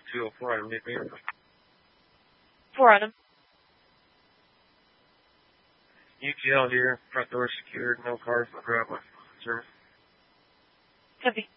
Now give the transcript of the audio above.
204 item, meet me. 4 item. UGL here, front door secured, no cars, no grab with service. Copy.